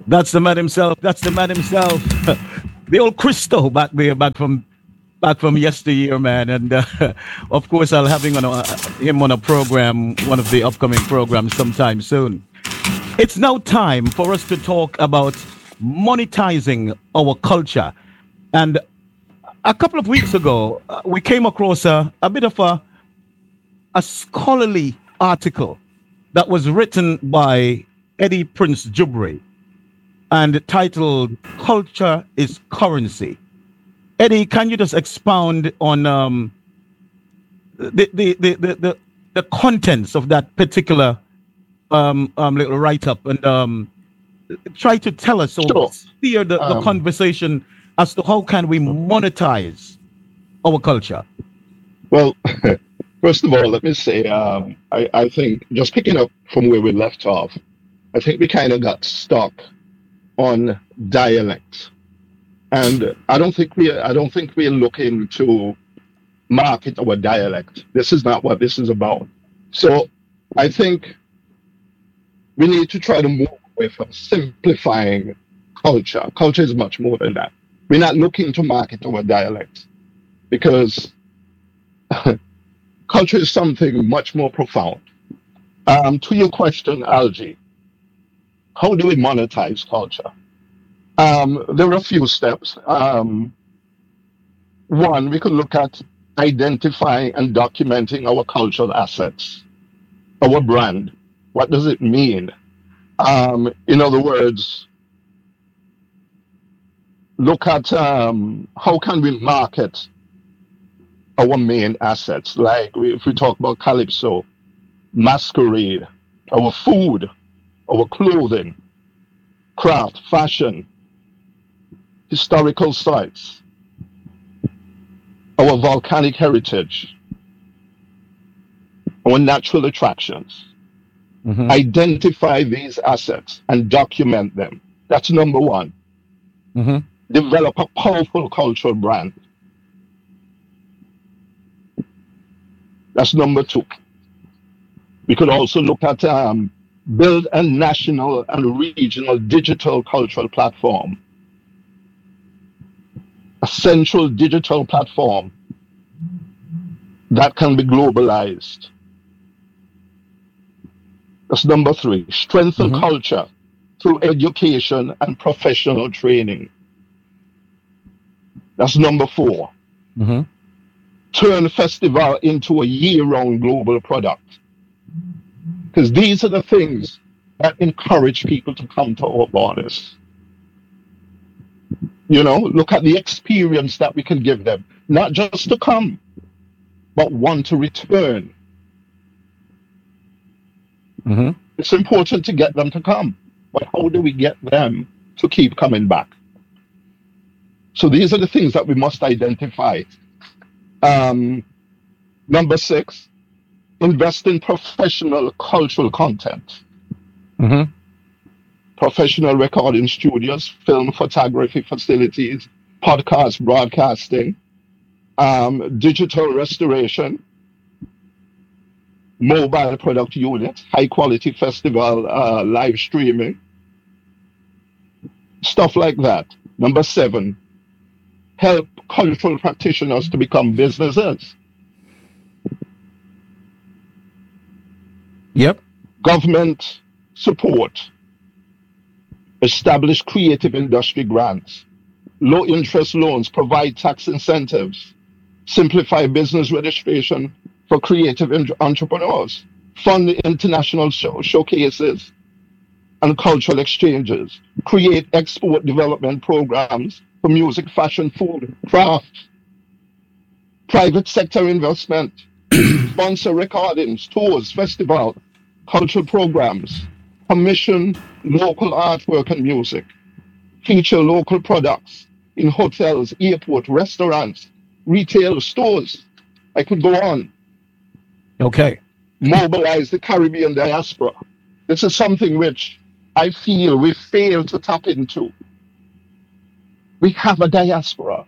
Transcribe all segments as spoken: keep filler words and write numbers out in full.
That's the man himself. That's the man himself. The old Christo back there, back from back from yesteryear, man. And uh, of course, I'll have him on, a, him on a program, one of the upcoming programs sometime soon. It's now time for us to talk about monetizing our culture. And a couple of weeks ago, uh, we came across a, a bit of a, a scholarly article that was written by Eddie Prince Jubri and titled Culture is Currency. Eddie, can you just expound on um, the, the, the, the, the, the contents of that particular um, um, little write-up and um, try to tell us or Sure. steer the, the Um, conversation as to how can we monetize our culture? well, first of all, let me say, um, I, I think just picking up from where we left off, I think we kind of got stuck on dialect, and I don't think we, I don't think we're looking to market our dialect. This is not what this is about. So, I think we need to try to move away from simplifying culture. Culture is much more than that. We're not looking to market our dialect because culture is something much more profound. Um, to your question, Algie, how do we monetize culture? Um, there are a few steps. Um, one, we could look at identifying and documenting our cultural assets, our brand. What does it mean? Um, in other words, look at um, how can we market our main assets. Like we- if we talk about Calypso, Masquerade, our food, our clothing, craft, fashion, historical sites, our volcanic heritage, our natural attractions. Mm-hmm. Identify these assets and document them. That's number one. Mm-hmm. Develop a powerful cultural brand. That's number two. We could also look at um, build a national and regional digital cultural platform, a central digital platform that can be globalized. That's number three. Strengthen Mm-hmm. culture through education and professional training. That's number four. Mm-hmm. Turn festival into a year-round global product. Because these are the things that encourage people to come to our borders. You know, look at the experience that we can give them, not just to come, but want to return. Mm-hmm. It's important to get them to come, but how do we get them to keep coming back? So these are the things that we must identify. Um, number six, invest in professional cultural content. Mm-hmm. Professional recording studios, film photography facilities, podcast broadcasting, um, digital restoration, mobile product units, high quality festival uh, live streaming, stuff like that. Number seven, help cultural practitioners to become businesses. Yep. Government support, establish creative industry grants, low interest loans, provide tax incentives, simplify business registration for creative en- entrepreneurs, fund international show- showcases and cultural exchanges, create export development programs for music, fashion, food, craft, private sector investment, sponsor recordings, tours, festivals, cultural programs, commission local artwork and music, feature local products in hotels, airport, restaurants, retail stores. I could go on. Okay. Mobilize the Caribbean diaspora. This is something which I feel we fail to tap into. We have a diaspora.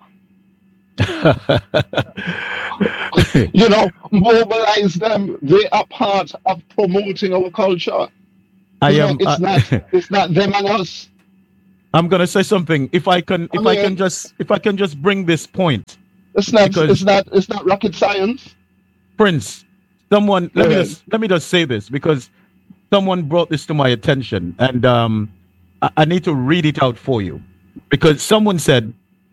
You know, mobilize them. They are part of promoting our culture. I You know, am. it's Uh, not it's not them and us. I'm gonna say something. If I can, if I I mean, can just, if I can just bring this point, it's not, because it's not, it's not rocket science. Prince, someone, Go let me ahead. just, let me just say this because someone brought this to my attention, and um, I, I need to read it out for you because someone said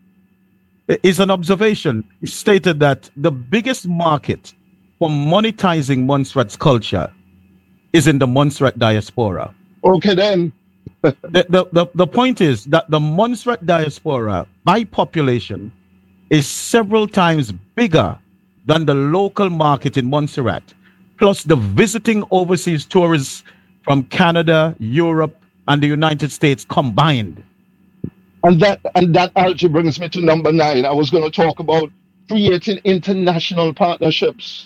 it's an observation. It stated that the biggest market for monetizing Montserrat's culture is in the Montserrat diaspora. Okay, then. the, the, the, the point is that the Montserrat diaspora by population is several times bigger than the local market in Montserrat, plus the visiting overseas tourists from Canada, Europe, and the United States combined. And that and that actually brings me to number nine. I was going to talk about creating international partnerships.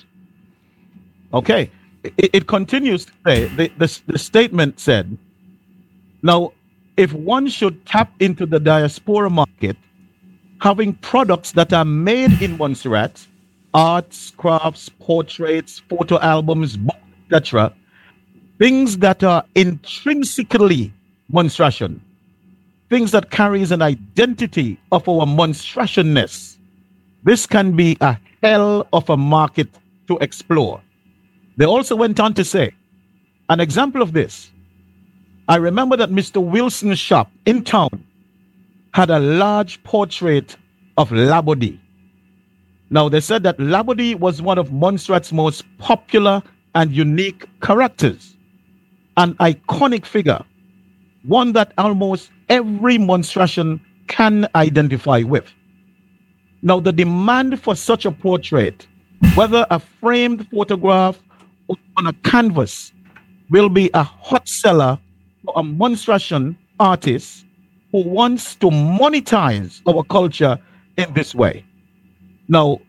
Okay. It, it continues to say, the, the, the statement said, now, if one should tap into the diaspora market, having products that are made in Montserrat, arts, crafts, portraits, photo albums, books, et cetera, things that are intrinsically Montserratian, things that carries an identity of our Montserratianness. This can be a hell of a market to explore. They also went on to say, an example of this, I remember that Mister Wilson's shop in town had a large portrait of Labadie. Now, they said that Labadie was one of Montserrat's most popular and unique characters, an iconic figure, one that almost every Montserratian can identify with. Now, the demand for such a portrait, whether a framed photograph or on a canvas, will be a hot seller for a Montserratian artist who wants to monetize our culture in this way. Now,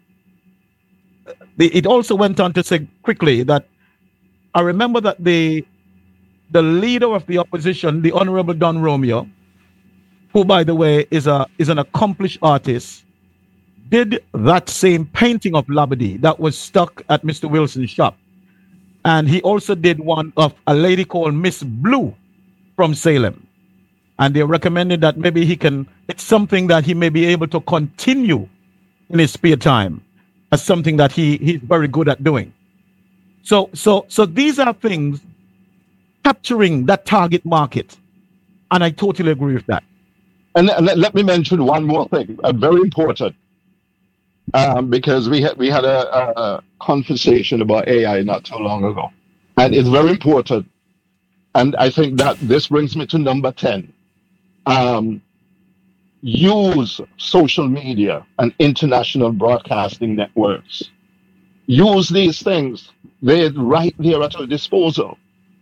the, it also went on to say quickly that I remember that the the leader of the opposition, the Honorable Don Romeo, who, by the way, is a is an accomplished artist, did that same painting of Labadie that was stuck at Mister Wilson's shop. And he also did one of a lady called Miss Blue from Salem. And they recommended that maybe he can, it's something that he may be able to continue in his spare time as something that he, he's very good at doing. So, so, so these are things capturing that target market. And I totally agree with that. And, and let, let me mention one more thing, uh, very important, um, because we had we had a, a conversation about A I not too long ago, and it's very important. And I think that this brings me to number ten. Um, use social media and international broadcasting networks. Use these things; they're right there at our disposal.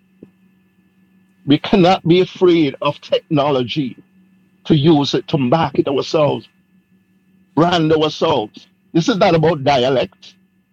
We cannot be afraid of technology to use it to market ourselves, brand ourselves. This is not about dialect.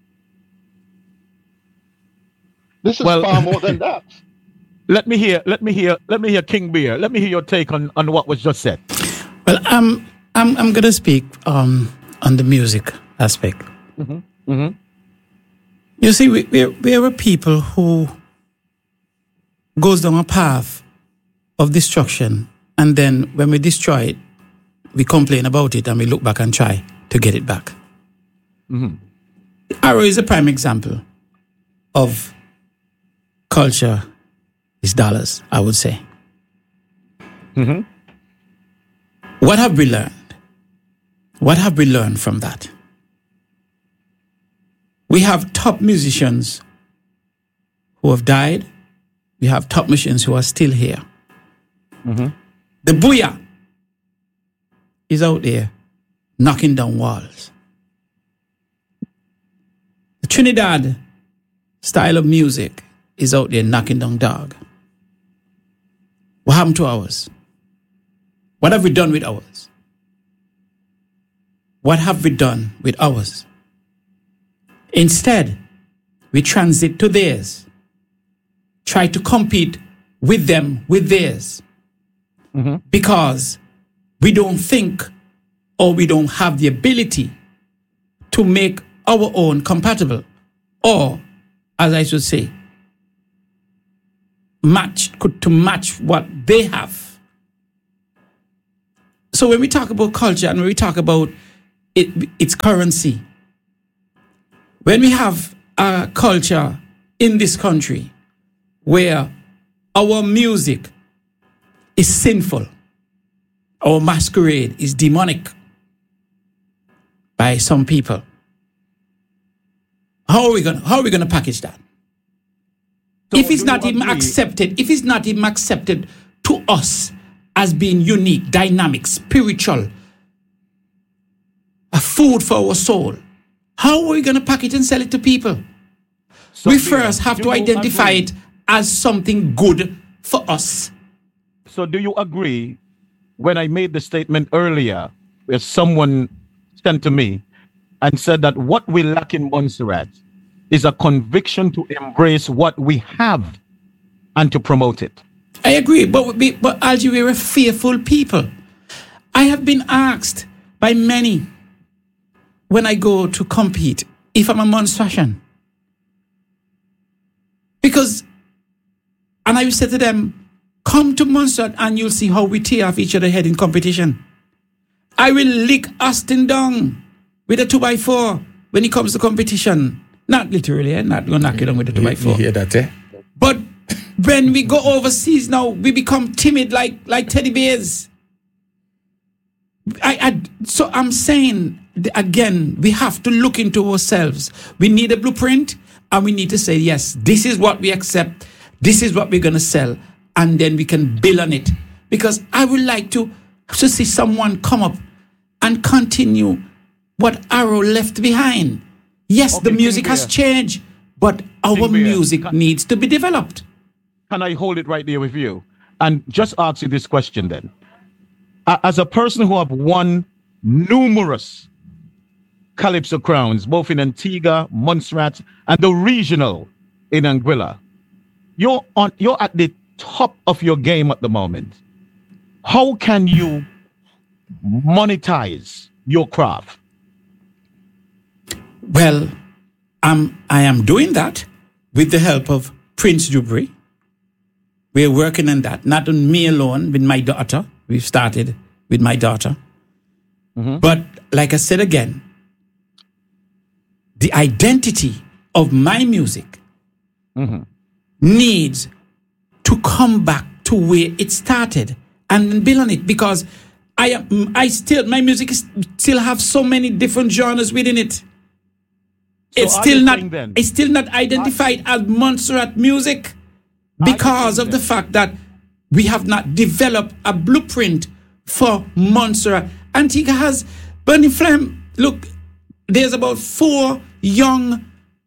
This is Well, far more than that. Let me hear, let me hear, let me hear King Beer. Let me hear your take on, on what was just said. Well, I'm I'm I'm gonna speak um, on the music aspect. Mm-hmm. Mm-hmm. You see, we we're, we're a people who goes down a path of destruction, and then when we destroy it, we complain about it and we look back and try to get it back. Mm-hmm. Arrow is a prime example of culture is dollars, I would say. Mm-hmm. What have we learned? What have we learned from that? We have top musicians who have died. We have top musicians who are still here. Mm-hmm. The Booyah is out there knocking down walls. The Trinidad style of music is out there knocking down dog. What happened to ours? What have we done with ours? What have we done with ours? Instead, we transit to theirs. Try to compete with them, with theirs. Mm-hmm. Because we don't think or we don't have the ability to make our own compatible. Or, as I should say, match, to match what they have. So when we talk about culture and when we talk about it, its currency, when we have a culture in this country where our music is sinful, our masquerade is demonic by some people, how are we gonna how are we gonna package that? So if it's not even agree? accepted, if it's not even accepted to us as being unique, dynamic, spiritual, a food for our soul, how are we gonna pack it and sell it to people? So we first have to identify agree? it as something good for us. So do you agree when I made the statement earlier where someone sent to me and said that what we lack in Montserrat is a conviction to embrace what we have and to promote it? I agree, but we, but Algie, we're a fearful people. I have been asked by many when I go to compete if I'm a Montserratian. Because, and I will say to them, come to Montserrat and you'll see how we tear off each other head in competition. I will lick Austin down with a two by four when it comes to competition. Not literally, eh? Not going to knock it down with a two by four. You hear that, eh? But when we go overseas now, we become timid like, like teddy bears. I, I, so I'm saying, again, we have to look into ourselves. We need a blueprint and we need to say, yes, this is what we accept. This is what we're going to sell. And then we can build on it. Because I would like to, to see someone come up and continue what Arrow left behind. Yes, okay, the music has changed, but our King music can, needs to be developed. Can I hold it right there with you? And just ask you this question then. As a person who have won numerous Calypso crowns, both in Antigua, Montserrat, and the regional in Anguilla, you're on, you're at the top of your game at the moment. How can you monetize your craft? Well, um, I am doing that with the help of Prince Jubri. We're working on that, not on me alone, with my daughter. We've started with my daughter. Mm-hmm. But like I said again, the identity of my music mm-hmm. needs to come back to where it started and build on it, because I am, I still, my music is, still have so many different genres within it. So it's still not, it's still not identified are, as Montserrat music because of then? the fact that we have not developed a blueprint for Montserrat. Antigua has Burning Flame. Look, there's about four young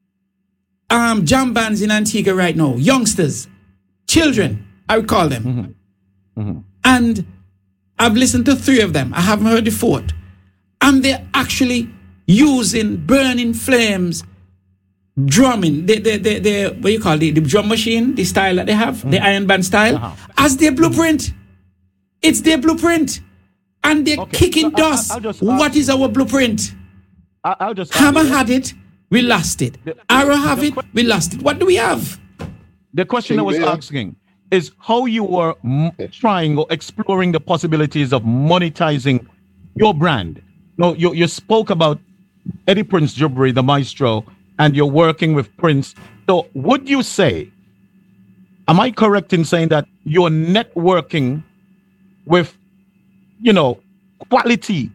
um, jam bands in Antigua right now, youngsters. Children, I would call them. Mm-hmm. Mm-hmm. And I've listened to three of them. I haven't heard the fourth. And they're actually using Burning Flames drumming, the, the, the, the, what do you call it, the drum machine, the style that they have, mm-hmm. the Iron Band style, uh-huh. as their blueprint. It's their blueprint. And they're okay. kicking so dust. I'll, I'll just, what I'll, is our blueprint? I'll, I'll just Hammer had it, we lost it. The, Arrow have it, we lost it. What do we have? The question I was asking is how you were m- trying or exploring the possibilities of monetizing your brand. No, you, you spoke about Eddie Prince Jubri, the maestro, and you're working with Prince. So would you say, am I correct in saying that you're networking with, you know, quality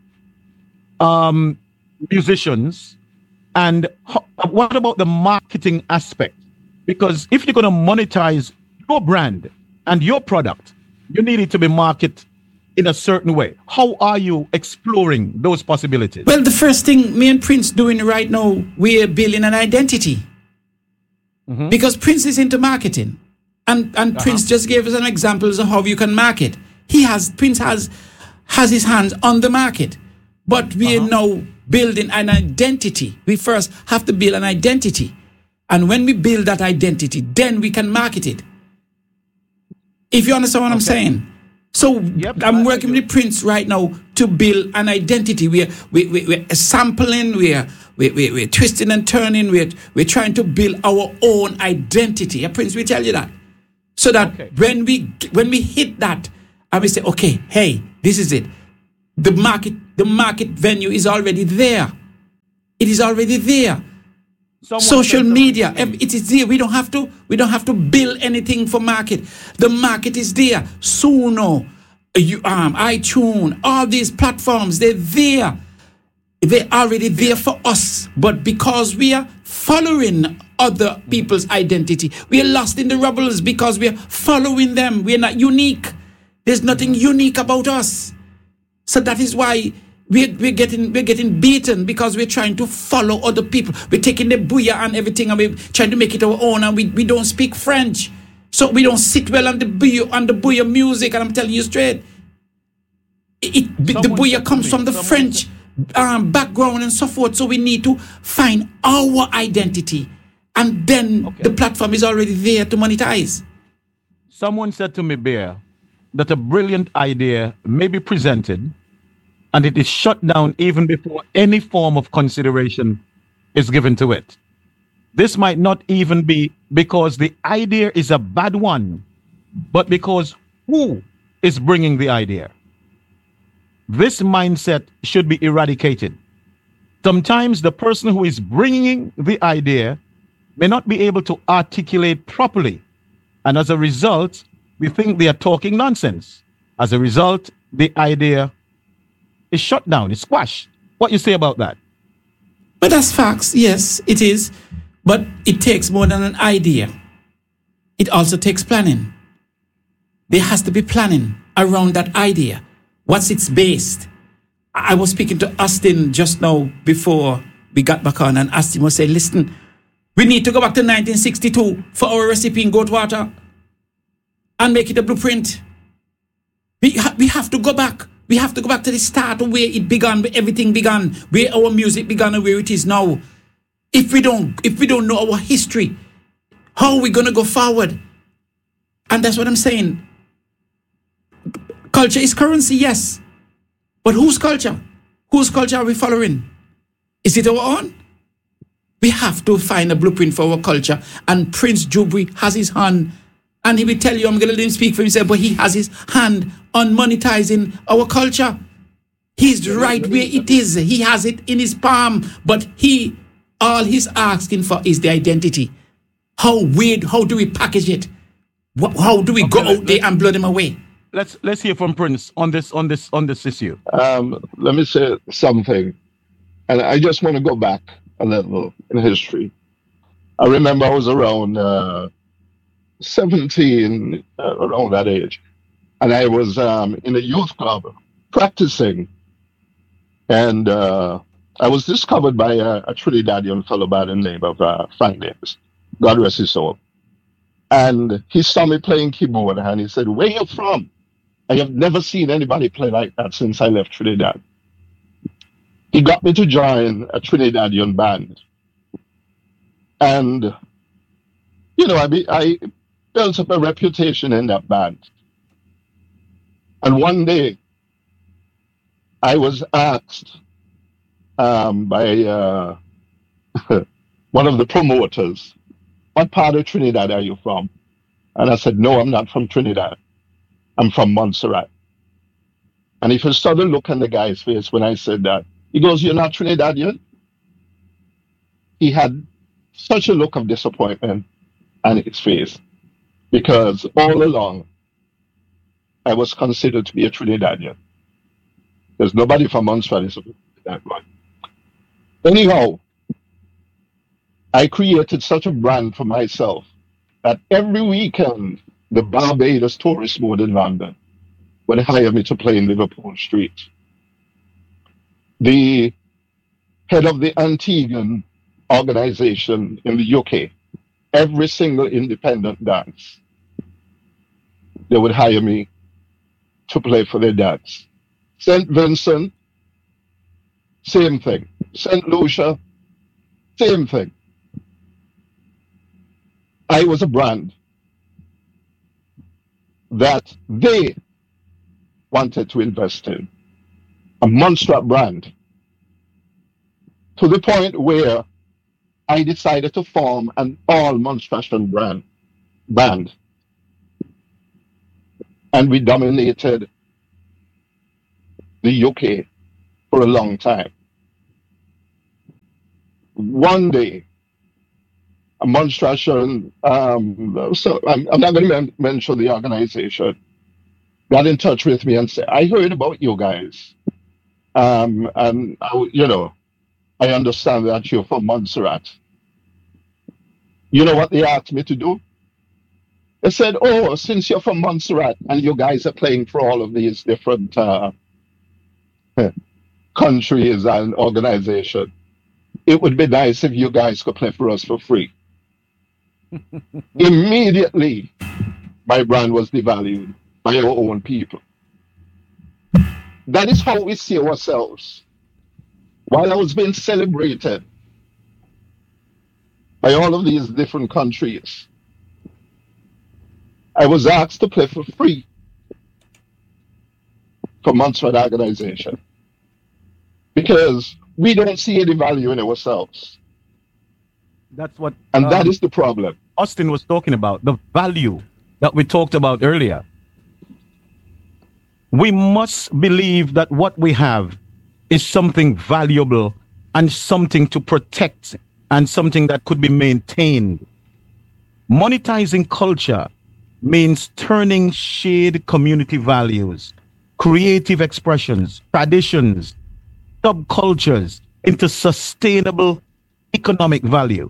um, musicians? And ho- what about the marketing aspect? Because if you're going to monetize your brand and your product, you need it to be marketed in a certain way. How are you exploring those possibilities? Well, the first thing me and Prince doing right now, we're building an identity. Mm-hmm. Because Prince is into marketing. And and uh-huh. Prince just gave us an example of how you can market. He has, Prince has, has his hands on the market. But we uh-huh. are now building an identity. We first have to build an identity. And when we build that identity, then we can market it. If you understand what okay. I'm saying. So yep, I'm working with Prince right now to build an identity. We're, we, we, we're sampling, we're, we, we, we're twisting and turning, we're, we're trying to build our own identity. Yeah, Prince, we tell you that. So that okay. when we when we hit that, and we say, okay, hey, this is it. the market, the market venue is already there. It is already there. Someone Social said media, something. ev- it is there. We don't have to. We don't have to build anything for market. The market is there. Suno, you, um, iTunes, all these platforms, they're there. They're already there for us. But because we are following other people's identity, we are lost in the rubbles because we are following them. We are not unique. There's nothing unique about us. So that is why we're, we're getting we're getting beaten, because we're trying to follow other people. We're taking the booyah and everything and we're trying to make it our own, and we, we don't speak French. So we don't sit well on the booyah, on the booyah music, and I'm telling you straight. It, it- the Someone booyah said to comes me- from the someone French um, background and so forth. So we need to find our identity. And then Okay. the platform is already there to monetize. Someone said to me, Bear, that a brilliant idea may be presented and it is shut down even before any form of consideration is given to it. This might not even be because the idea is a bad one, but because who is bringing the idea? This mindset should be eradicated. Sometimes the person who is bringing the idea may not be able to articulate properly, and as a result, we think they are talking nonsense. As a result, the idea is shut down, it's squashed. What you say about that? But that's facts, yes, it is. But it takes more than an idea. It also takes planning. There has to be planning around that idea. What's its based? I I was speaking to Austin just now before we got back on, and Austin was saying, listen, we need to go back to nineteen sixty-two for our recipe in goat water and make it a blueprint. We, ha- we have to go back. We have to go back to the start of where it began, where everything began, where our music began and where it is now. If we don't, if we don't know our history, how are we gonna go forward? And that's what I'm saying. Culture is currency, yes. But whose culture? Whose culture are we following? Is it our own? We have to find a blueprint for our culture. And Prince Jubri has his hand, and he will tell you, I'm going to let him speak for himself, but he has his hand on monetizing our culture. He's right where it is. He has it in his palm, but he, all he's asking for is the identity. How weird, how do we package it? Wh- How do we go Okay, out there and blow them away? Let's let's hear from Prince on this on this on this issue. Um, let me say something, and I just want to go back a little in history. I remember I was around uh, seventeen, uh, around that age, and I was um, in a youth club practicing, and uh, I was discovered by a, a Trinidadian fellow by the name of uh, Frank Davis, God rest his soul. And he saw me playing keyboard, and he said, "Where you from? I have never seen anybody play like that since I left Trinidad." He got me to join a Trinidadian band. And, you know, I, be, I built up a reputation in that band. And one day, I was asked um, by uh, one of the promoters, "What part of Trinidad are you from?" And I said, "No, I'm not from Trinidad. I'm from Montserrat." And if you saw the look on the guy's face when I said that, he goes, "You're not Trinidadian?" He had such a look of disappointment on his face, because all along I was considered to be a Trinidadian. There's nobody from Montserrat is that one. Anyhow, I created such a brand for myself that every weekend the Barbados Tourist Board in London would hire me to play in Liverpool Street. The head of the Antiguan organization in the U K, every single independent dance, they would hire me to play for their dance. Saint Vincent, same thing. Saint Lucia, same thing. I was a brand that they wanted to invest in, a Montserrat brand, to the point where I decided to form an all Montserratian brand band, and we dominated the U K for a long time. One day, a monstration, um, so I'm, I'm not going to men- mention the organization, got in touch with me and said, I heard about you guys. Um, and, I, you know, I understand that you're from Montserrat. You know what they asked me to do? They said, oh, since you're from Montserrat and you guys are playing for all of these different uh, countries and organizations, it would be nice if you guys could play for us for free. Immediately, my brand was devalued by our own people. That is how we see ourselves. While I was being celebrated by all of these different countries, I was asked to play for free for Montserrat organization because we don't see any value in ourselves. That's what, and um, that is the problem. Austin was talking about, the value that we talked about earlier. We must believe that what we have is something valuable and something to protect and something that could be maintained. Monetizing culture means turning shared community values, creative expressions, traditions, subcultures into sustainable economic value.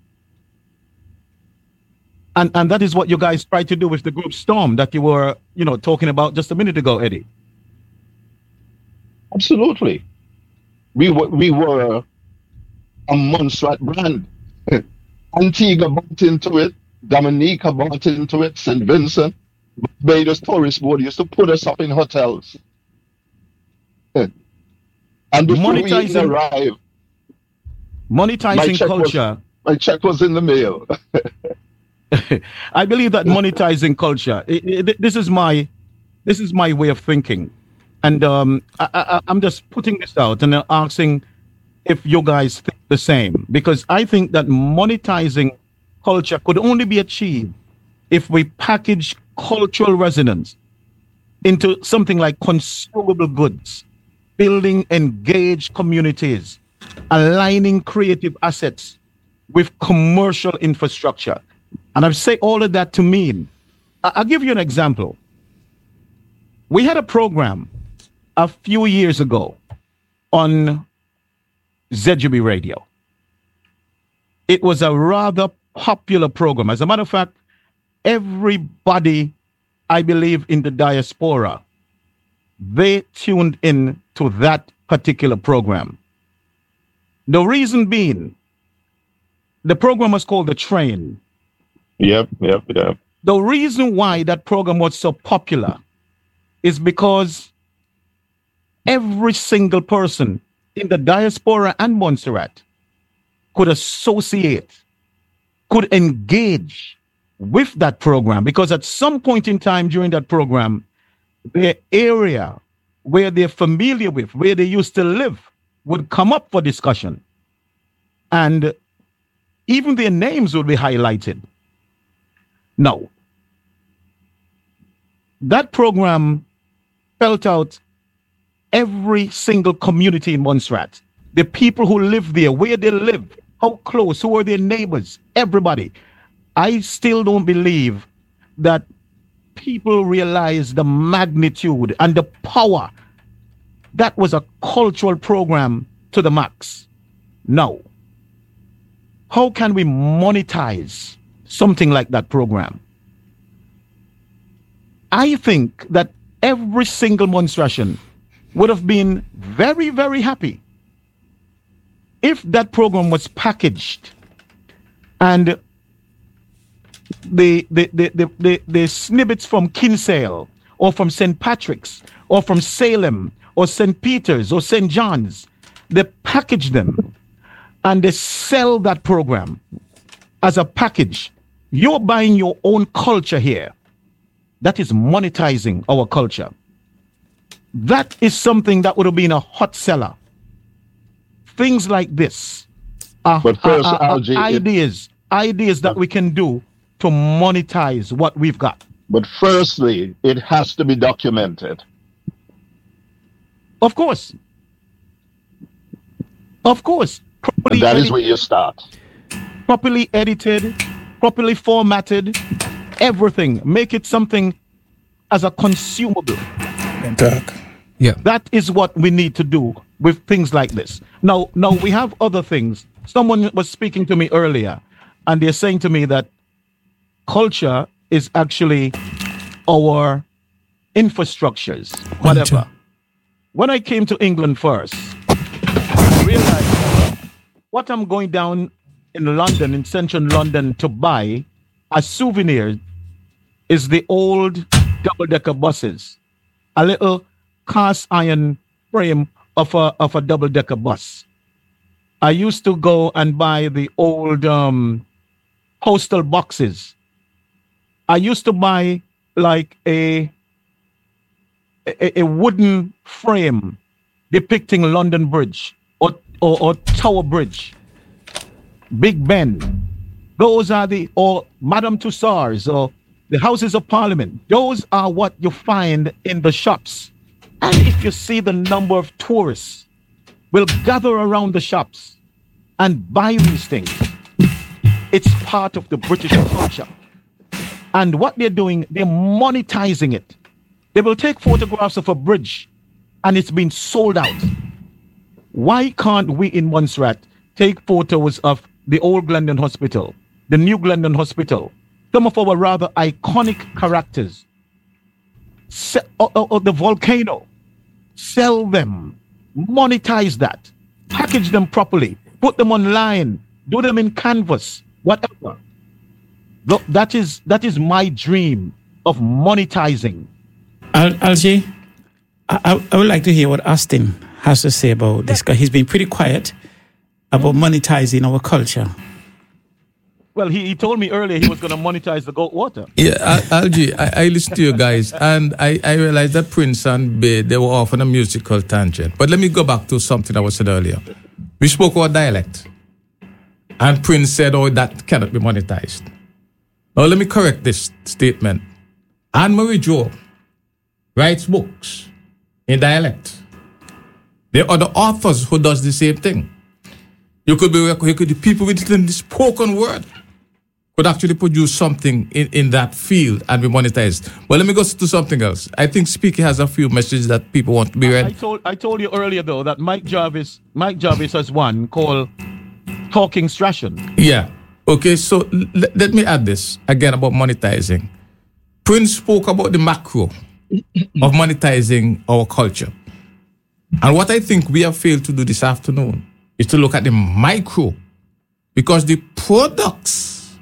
And and that is what you guys tried to do with the group Storm that you were, you know, talking about just a minute ago, Eddie. Absolutely. We were we were a Montserrat brand. Antigua bought into it, Dominica bought into it, Saint Vincent, Barbados Tourist Board used to put us up in hotels. And before we even arrived, monetizing culture. Was, my check was in the mail. I believe that monetizing culture. It, it, this is my, this is my way of thinking, and um, I, I, I'm just putting this out and asking if you guys think the same, because I think that monetizing culture could only be achieved if we package cultural resonance into something like consumable goods, building engaged communities, aligning creative assets with commercial infrastructure. And I say all of that to mean, I'll give you an example. We had a program a few years ago on Z G B Radio. It was a rather popular program. As a matter of fact, everybody, I believe, in the diaspora, they tuned in to that particular program. The reason being, the program was called The Train. Yep, yep, yep. The reason why that program was so popular is because every single person in the diaspora and Montserrat could associate, could engage with that program, because at some point in time during that program, the area where they're familiar with, where they used to live, would come up for discussion. And even their names would be highlighted. Now, that program felt out every single community in Montserrat. The people who live there, where they live, how close, who are their neighbors, everybody. I still don't believe that people realize the magnitude and the power. That was a cultural program to the max. Now, how can we monetize something like that program? I think that every single Montserratian would have been very, very happy if that program was packaged and the the, the, the, the, the snippets from Kinsale or from Saint Patrick's or from Salem or Saint Peter's or Saint John's, they package them and they sell that program as a package. You're buying your own culture here. That is monetizing our culture. That is something that would have been a hot seller. Things like this are, but first, are, are, are Algie, ideas, it, ideas that we can do to monetize what we've got. But firstly, it has to be documented. Of course. Of course. And that is where you start. Properly edited, properly formatted, everything. Make it something as a consumable. Dark. Yeah. That is what we need to do with things like this. Now, now we have other things. Someone was speaking to me earlier, and they're saying to me that culture is actually our infrastructures, whatever. When I came to England first, I realized what I'm going down in London, in central London, to buy as souvenirs is the old double-decker buses, a little cast iron frame of a of a double-decker bus. I used to go and buy the old um, postal boxes. I used to buy like a, a a wooden frame depicting London Bridge or, or, or Tower Bridge, Big Ben. Those are the, or Madame Tussauds or the Houses of Parliament. Those are what you find in the shops. And if you see the number of tourists will gather around the shops and buy these things, it's part of the British culture. And what they're doing, they're monetizing it. They will take photographs of a bridge and it's been sold out. Why can't we in Montserrat take photos of the old Glendon Hospital, the new Glendon Hospital, some of our rather iconic characters, Se- or, or, or the volcano, sell them, monetize that, package them properly, put them online, do them in canvas, whatever. Look, that is that is my dream of monetizing. Al- Algie, I, I would like to hear what Austin has to say about this, because he's been pretty quiet about monetizing our culture. Well, he, he told me earlier he was going to monetize the goat water. Yeah, Al- Algie, I, I listened to you guys, and I, I realized that Prince and Bay, they were off on a musical tangent. But let me go back to something that was said earlier. We spoke about dialect, and Prince said, oh, that cannot be monetized. Now, let me correct this statement. Anne-Marie Joe writes books in dialect. There are other authors who does the same thing. You could be, you could, the people with the spoken word could actually produce something in, in that field and be monetized. But let me go to something else. I think Speaker has a few messages that people want to be read. I told I told you earlier though that Mike Jarvis Mike Jarvis has one called Talking Strachan. Yeah. Okay, so l- let me add this again about monetizing. Prince spoke about the macro of monetizing our culture. And what I think we have failed to do this afternoon is to look at the micro, because the products,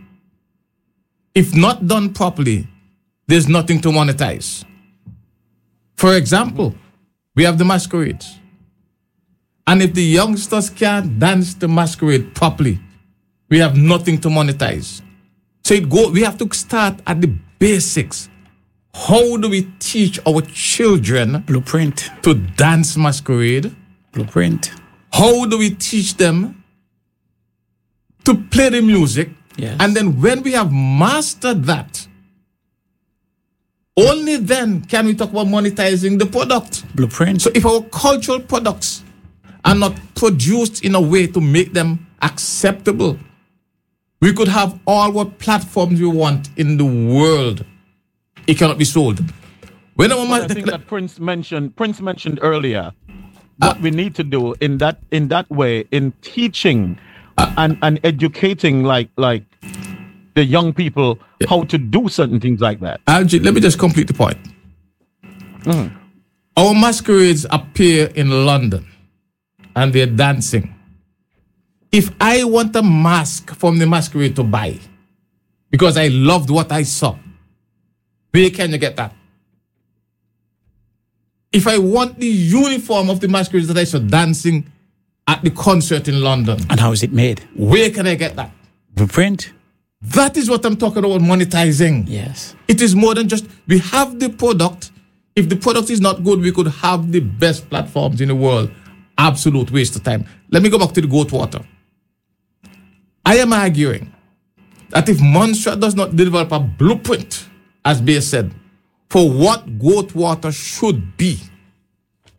if not done properly, there's nothing to monetize. For example, we have the masquerades. And if the youngsters can't dance the masquerade properly, we have nothing to monetize. So it go, we have to start at the basics. How do we teach our children Blueprint to dance masquerade? Blueprint. How do we teach them to play the music? Yes. And then when we have mastered that, only then can we talk about monetizing the product. Blueprint. So if our cultural products are not produced in a way to make them acceptable, we could have all what platforms we want in the world. It cannot be sold. When well, I think that Prince mentioned Prince mentioned earlier what uh, we need to do in that in that way in teaching uh, and, and educating like like the young people yeah. how to do certain things like that. Algie, let me just complete the point. Mm. Our masquerades appear in London and they're dancing. If I want a mask from the masquerade to buy because I loved what I saw, where can you get that? If I want the uniform of the masquerade that I saw dancing at the concert in London. And how is it made? Where can I get that? Blueprint. That is what I'm talking about, monetizing. Yes. It is more than just, we have the product. If the product is not good, we could have the best platforms in the world. Absolute waste of time. Let me go back to the goat water. I am arguing that if Montserrat does not develop a blueprint, as Bay said, for what goat water should be,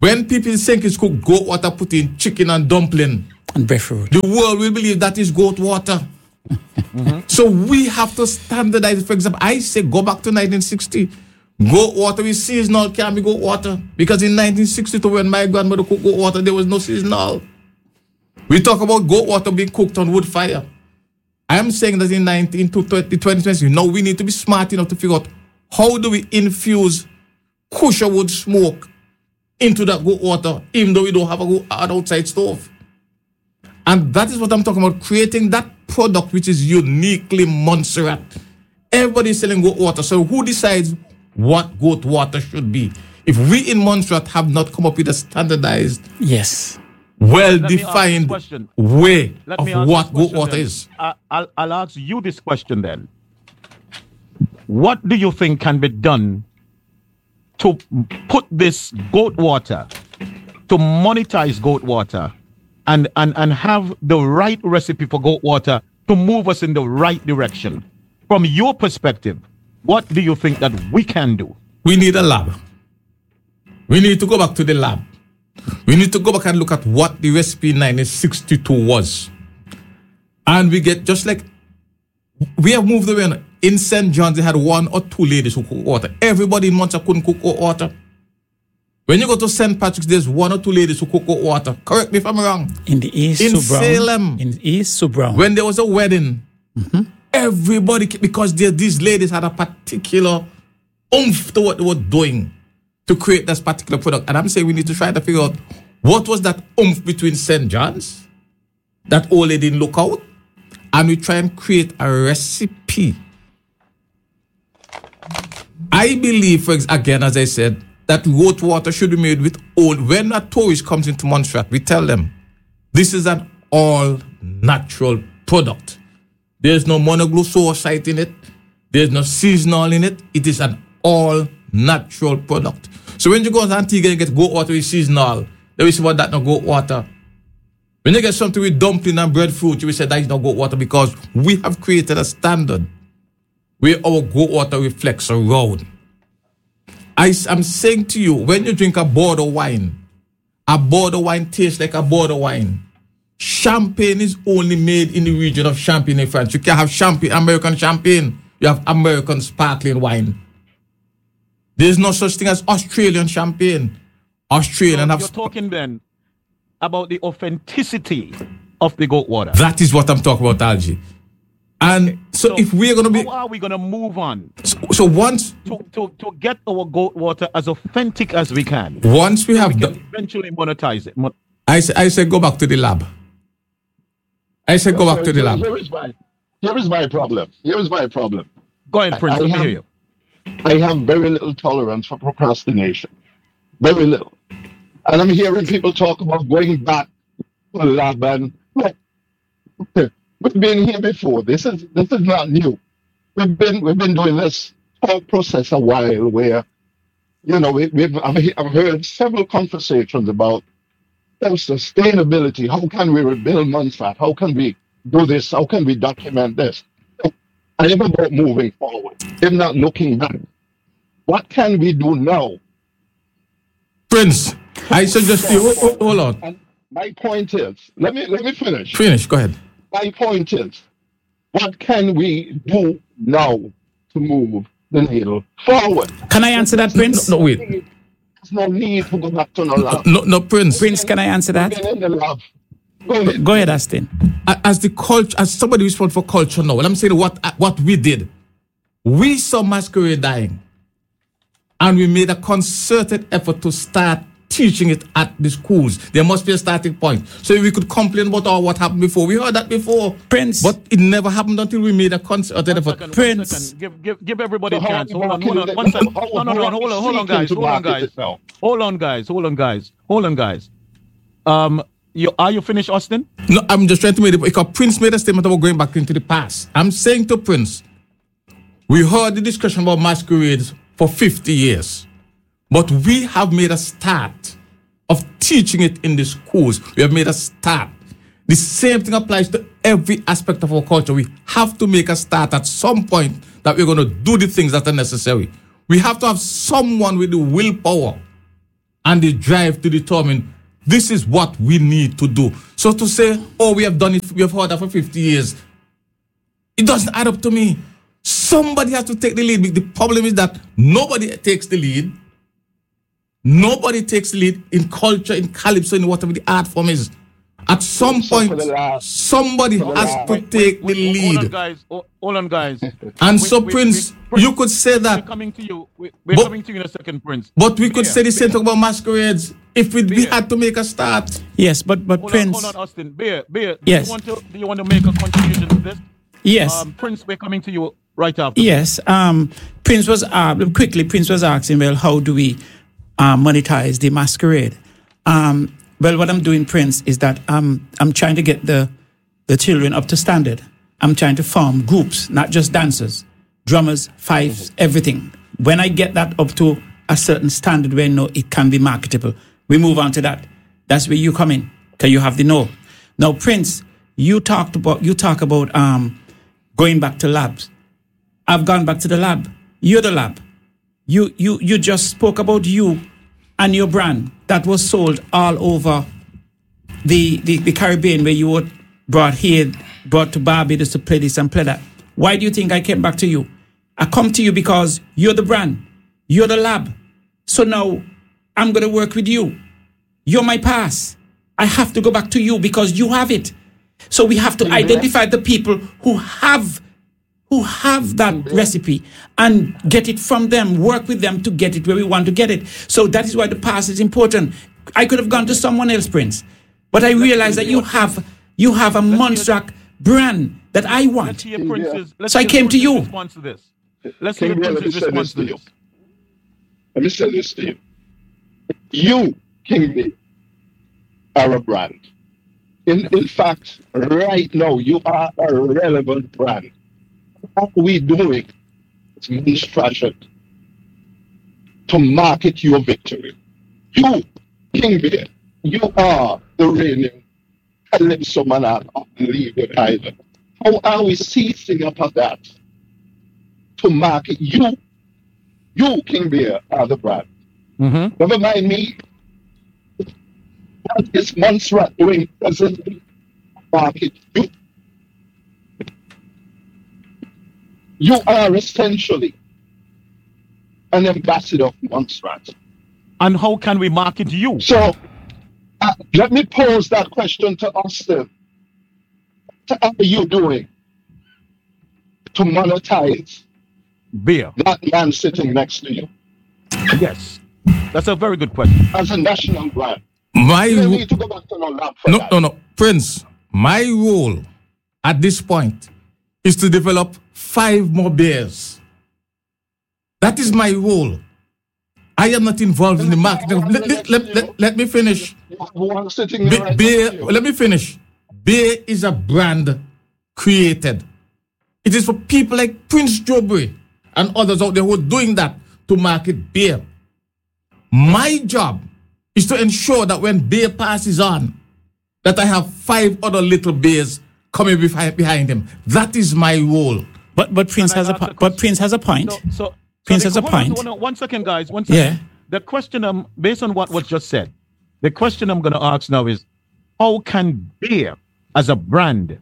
When people think it's cooked goat water, put in chicken and dumpling, and breadfruit, the world will believe that is goat water. Mm-hmm. So we have to standardize. For example, I say go back to nineteen sixty. Goat water is seasonal, can't be goat water. Because in nineteen sixty-two, when my grandmother cooked goat water, there was no seasonal. We talk about goat water being cooked on wood fire. I am saying that in nineteen to twenty twenty, now we need to be smart enough to figure out how do we infuse kusha wood smoke into that goat water, even though we don't have a go- an outside stove. And that is what I'm talking about, creating that product which is uniquely Montserrat. Everybody's selling goat water, so who decides what goat water should be? If we in Montserrat have not come up with a standardized, yes, well-defined way Let of what goat water then. is. I, I'll, I'll ask you this question then. What do you think can be done to put this goat water, to monetize goat water, and, and, and have the right recipe for goat water to move us in the right direction? From your perspective, what do you think that we can do? We need a lab. We need to go back to the lab. We need to go back and look at what the recipe in nineteen sixty-two was. And we get just like, we have moved away. In Saint John's, they had one or two ladies who cook water. Everybody in Montserrat couldn't cook water. When you go to Saint Patrick's, there's one or two ladies who cook water. Correct me if I'm wrong. In the East, in so brown. Salem, In the East, so brown. when there was a wedding, mm-hmm. everybody, because these ladies had a particular oomph to what they were doing to create this particular product. And I'm saying we need to try to figure out what was that oomph between Saint John's, that old lady didn't look out, and we try and create a recipe. I believe, for ex- again, as I said, that goat water should be made with old. When a tourist comes into Montserrat, we tell them, this is an all-natural product. There's no monoglyceride in it. There's no seasonal in it. It is an all-natural product. So when you go to Antigua and get goat water with seasonal, they will say, well, that's not goat water. When you get something with dumpling and breadfruit, you will say that is not goat water, because we have created a standard where our goat water reflects around. I am saying to you, when you drink a Bordeaux wine, a Bordeaux wine tastes like a Bordeaux wine. Champagne is only made in the region of Champagne in France. You can't have champagne, American champagne. You have American sparkling wine. There's no such thing as Australian champagne. Australian So have... you're talking then about the authenticity of the goat water. That is what I'm talking about, Algie. And so, So if we're going to be... How are we going to move on So, so once to, to, to get our goat water as authentic as we can? once we have... We can done, eventually monetize it. Mon- I, say, I say go back to the lab. I say go back to the lab. Here is my, here is my problem. Here is my problem. Go ahead, Prince. I Let me have- hear you. I have very little tolerance for procrastination. Very little. And I'm hearing people talk about going back to the lab, and we've been here before. This is this is not new. We've been we've been doing this whole process a while, where you know we, we've I've, I've heard several conversations about sustainability. How can we rebuild Montserrat? How can we do this? How can we document this? And even about moving forward, if not looking back. What can we do now? Prince, I suggest you... Hold, hold- hold on. And my point is, let me let me finish. Finish. Go ahead. My point is, what can we do now to move the needle forward? Can I answer that, Prince? No, wait. There's no need to go back to the lab. No, no, Prince. Prince, can I answer that? Been in the lab. Go ahead. Go ahead, Austin. As the culture, as somebody responsible for culture now, well, I'm saying what what we did. We saw masquerade dying, and we made a concerted effort to start teaching it at the schools. There must be a starting point. So we could complain about all what happened before. We heard that before. Prince. But it never happened until we made a concerted effort. Second, one Prince. second. Give, give, give everybody a So how chance. are Hold we on, hold on. marketing One it? second. How- No, no, no. how Hold are on, we hold on, guys. seeking to Hold on, market guys. itself? Hold on, guys. Hold on, guys. Hold on, guys. Um, you are you finished, Austin? No, I'm just trying to make it because Prince made a statement about going back into the past. I'm saying to Prince, we heard the discussion about masquerades for fifty years, but we have made a start of teaching it in the schools. We have made a start. The same thing applies to every aspect of our culture. We have to make a start at some point that we're going to do the things that are necessary. We have to have someone with the willpower and the drive to determine this is what we need to do. So to say, oh, we have done it, we have heard that for fifty years, it doesn't add up to me. Somebody has to take the lead. The problem is that nobody takes the lead. Nobody takes the lead in culture, in calypso, in whatever the art form is. At some So point, for the last- somebody for the has last- to take the Hold on, lead. guys. Hold hold on, guys. And We- so, we- Prince, we- you could say We're that, coming to you. We- We're But- coming to you in a second, Prince. but we could Beer, say the same Beer. thing about masquerades if we, we Beer. had to make a start. Yes, but but Hold Prince. on, hold on, Austin. Beer, Beer. Do Yes. You want to, do you want to make a contribution to this? Yes. Um, Prince, we're coming to you right after. Yes, um, Prince was uh, quickly. Prince was asking, well, how do we uh, monetize the masquerade? Um, well, what I'm doing, Prince, is that um, I'm trying to get the the children up to standard. I'm trying to form groups, not just dancers, drummers, fifes, everything. When I get that up to a certain standard where I know it can be marketable, we move on to that. That's where you come in, because you have the know. Now, Prince, you talked about you talk about um, going back to labs. I've gone back to the lab. You're the lab. You you you just spoke about you and your brand that was sold all over the, the, the Caribbean, where you were brought here, brought to Barbados to play this and play that. Why do you think I came back to you? I come to you because you're the brand. You're the lab. So now I'm going to work with you. You're my pass. I have to go back to you because you have it. So we have to identify the people who have who have that recipe and get it from them, work with them to get it where we want to get it. So that is why the pass is important. I could have gone to someone else, Prince, but I realized that you have you have a Monstruck brand that I Let's want. hear Prince's. Let's So I hear came to Prince's you. Response to this. Let's King hear Beer, let me Prince's say response this to to you. this. Let me say this to you. You, King B, are a brand. In in fact, right now, you are a relevant brand. What are we doing? It's Monstruction to market your victory. You, King Beer, you are the reigning Calypso monarch of the Leeward Island. How are we seizing up of that to market you? You, King Beer, are the brand. Mm-hmm. Never mind me. What is Montserrat doing presently? Market you. You are essentially an ambassador of Montserrat. And how can we market you? So uh, let me pose that question to Austin. What are you doing to monetize Beer. that man sitting next to you Yes. That's a very good question. as a national brand? My You don't ro- need to go back to no lab for no, that. no, no, Prince. My role at this point is to develop five more beers. That is my role. I am not involved in the marketing. Let, let, let, let, let me finish. You have one sitting Be- right beer, next to you. let me finish. Beer is a brand created. It is for people like Prince Jobury and others out there who are doing that to market beer. My job is to ensure that when beer passes on, that I have five other little beers coming behind, behind him. That is my role. But but Prince Can I has a ask po- a but question? Prince has a point. So, so, Prince so has the- a hold on, point. hold on, one second, guys. One second. Yeah. The question, um, based on what was just said, the question I'm going to ask now is, how can beer, as a brand,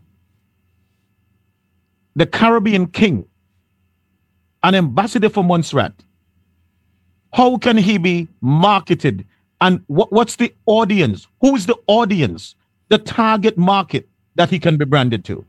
the Caribbean king, an ambassador for Montserrat, how can he be marketed? And what, what's the audience? Who is the audience, the target market that he can be branded to?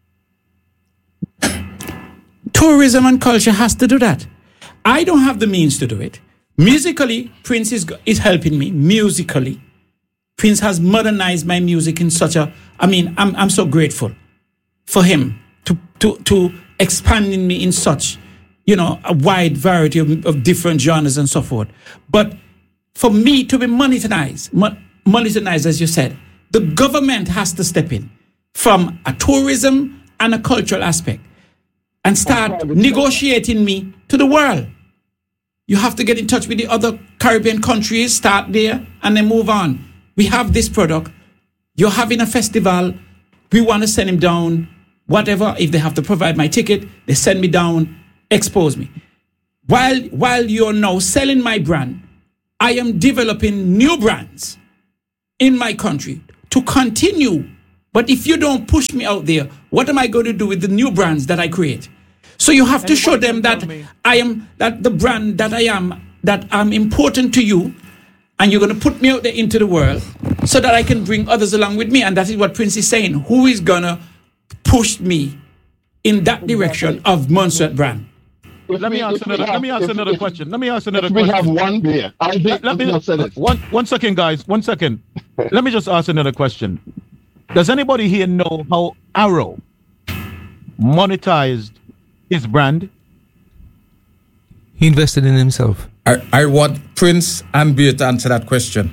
Tourism and culture has to do that. I don't have the means to do it. Musically, Prince is, is helping me. Musically, Prince has modernized my music in such a. I mean, I'm I'm so grateful for him to to to expanding me in such, you know, a wide variety of, of different genres and so forth. But for me to be monetized, mon- monetized, as you said, the government has to step in from a tourism and a cultural aspect and start negotiating me to the world. You have to get in touch with the other Caribbean countries, start there, and then move on. We have this product. You're having a festival. We want to send him down. Whatever, if they have to provide my ticket, they send me down, expose me. While while you're now selling my brand, I am developing new brands in my country to continue. But if you don't push me out there, what am I going to do with the new brands that I create? So you have to show them that I am, that the brand that I am, that I'm important to you, and you're going to put me out there into the world so that I can bring others along with me. And that is what Prince is saying. Who is going to push me in that direction of Montserrat brand? Let me ask another. Let me ask another question. Let me ask another we question. have one beer. I'll be, Let, let me I'll say this. one one second, guys. One second. Let me just ask another question. Does anybody here know how Arrow monetized his brand? He invested in himself. I, I want Prince and Beer to answer that question.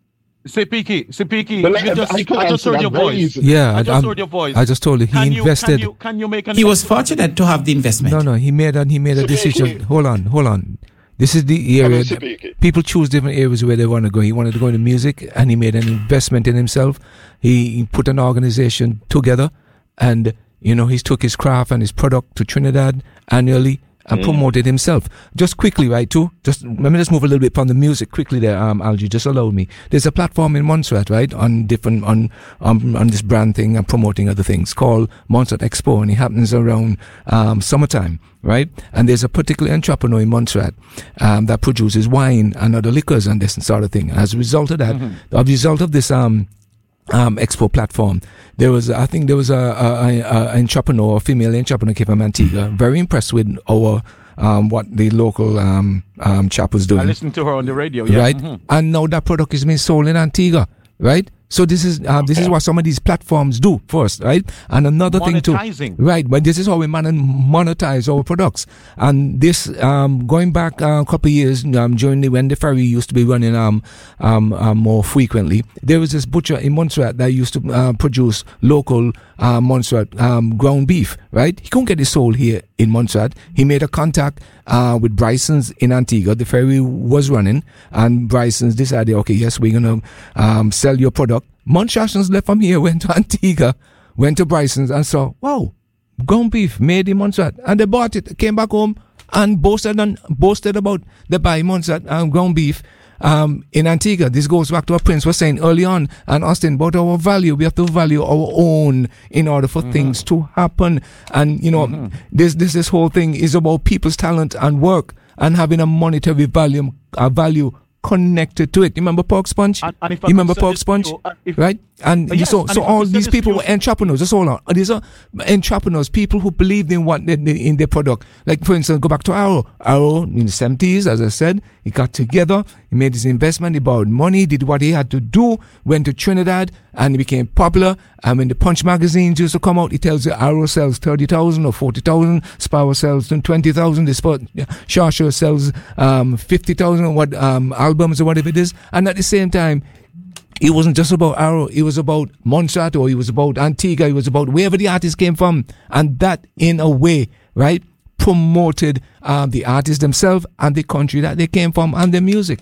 Sipiki, Sipiki, Well, you just, I can I just answer heard that your very voice. easily. Yeah, I just I'm- heard your voice. I just told you he Can you, invested. Can you, can you make an He was fortunate to have the investment. No, no, he made a he made a decision. Hold on, hold on. This is the area. Come on, Sipiki. People choose different areas where they want to go. He wanted to go into music, and he made an investment in himself. He, he put an organization together, and you know, he took his craft and his product to Trinidad annually and Mm. promoted himself. Just quickly, right? Too. Just let me just move a little bit from the music quickly there. Um, Algie, just allow me. There's a platform in Montserrat, right, on different on on on this brand thing and promoting other things called Montserrat Expo, and it happens around um summertime. Right, and there's a particular entrepreneur in Montserrat um, that produces wine and other liquors and this sort of thing. As a result of that, Mm-hmm. as a result of this um, um, expo platform, there was, I think, there was a, a, a, a entrepreneur, a female entrepreneur came from Antigua, very impressed with our um, what the local um, um, chap was doing. I listened to her on the radio. Yeah. Right, Mhm. and now that product is being sold in Antigua. Right. So this is uh, this is what some of these platforms do first, right? And another thing too, Monetizing. right? But this is how we man- monetize our products. And this, um, going back uh, a couple of years, um, during the when the ferry used to be running um, um, um more frequently, there was this butcher in Montserrat that used to uh, produce local uh, Montserrat um, ground beef, right? He couldn't get it sold here in Montserrat. He made a contact uh, with Bryson's in Antigua. The ferry was running, and Bryson's decided, okay, yes, we're gonna um, sell your product. Montserratans left from here, went to Antigua, went to Bryson's and saw, wow, ground beef made in Montserrat. And they bought it, came back home and boasted and boasted about the buy Montserrat um, ground beef um, in Antigua. This goes back to what Prince was saying early on, and Austin, about our value. We have to value our own in order for mm-hmm. things to happen. And, you know, mm-hmm. this, this, this whole thing is about people's talent and work and having a monetary value, a value connected to it. You remember Pork Sponge? And, and if you I remember could Pork say Sponge? this to you, uh, if- right? And Uh, yes, so, and so if I all could say these this people to were you- entrepreneurs. Just hold on. These are entrepreneurs, people who believed in what they, they- in their product. Like, for instance, go back to Arrow. Arrow in the seventies, as I said, he got together, he made his investment, he borrowed money, did what he had to do, went to Trinidad, and he became popular. And when the Punch magazines used to come out, he tells you Arrow sells thirty thousand or forty thousand, Sparrow sells twenty thousand, this Shasha sells um, fifty thousand, what um, albums or whatever it is. And at the same time, it wasn't just about Arrow, it was about Montserrat, or it was about Antigua, it was about wherever the artist came from. And that, in a way, right, promoted um, the artists themselves and the country that they came from and their music.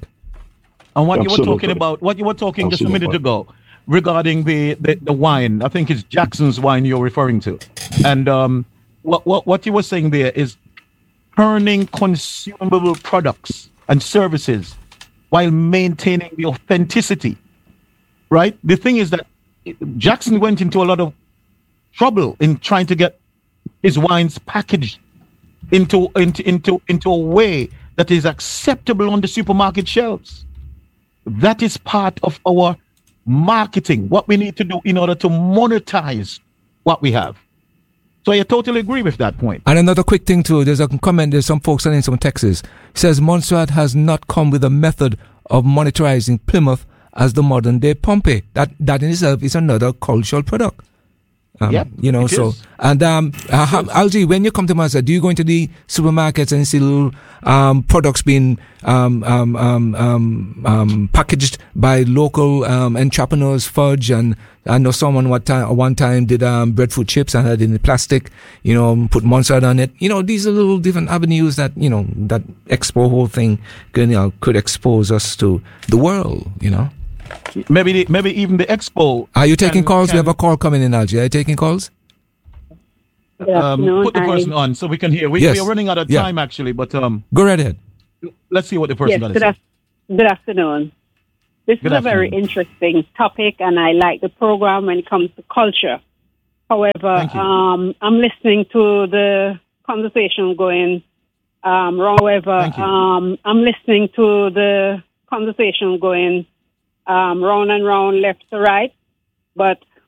And what you were Absolutely. talking about, what you were talking just a Absolutely. minute ago regarding the, the, the wine, I think it's Jackson's wine you're referring to. And um, what, what, what you were saying there is turning consumable products and services while maintaining the authenticity, right? The thing is that Jackson went into a lot of trouble in trying to get his wines packaged into, into, into, into a way that is acceptable on the supermarket shelves. That is part of our marketing, what we need to do in order to monetize what we have. So I totally agree with that point. And another quick thing too, there's a comment, there's some folks sending some texts. It says Montserrat has not come with a method of monetizing Plymouth as the modern day Pompeii. That that in itself is another cultural product. Um, Yep, you know, it so is. and um, uh, how- Algie, when you come to Montserrat, do you go into the supermarkets and see little um products being um um um um, um packaged by local um entrepreneurs, fudge, and I know someone what time one time did um breadfruit chips and had it in the plastic, you know, put Montserrat on it. You know, these are little different avenues that you know that expo whole thing can, you know, could expose us to the world. You know. Maybe the, maybe even the expo. Are you taking can- calls? We can, have a call coming in, Algie. Are you taking calls? Good um, afternoon. put the I- person on so we can hear. We, Yes. we are running out of Yeah. time actually, but um, Go right ahead. let's see what the person Yes, got to good, say. af- Good afternoon. This Good is a very afternoon. interesting topic, and I like the program when it comes to culture. However, Thank you. um, I'm listening to the conversation going um, wrong. However, Thank you. um, I'm listening to the conversation going um, round and round, left to right. But